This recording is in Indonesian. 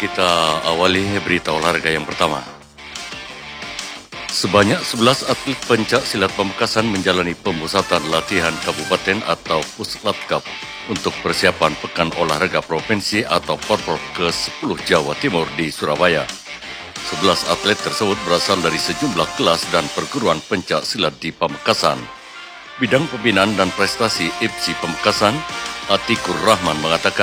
Kita awali berita olahraga yang pertama. Sebanyak 11 atlet pencak silat Pamekasan menjalani pemusatan latihan kabupaten atau Puslatkap untuk persiapan Pekan Olahraga Provinsi atau Porprov ke-10 Jawa Timur di Surabaya. 11 atlet tersebut berasal dari sejumlah kelas dan perguruan pencak silat di Pamekasan. Bidang Pembinaan dan Prestasi IPSI Pamekasan, Atikur Rahman mengatakan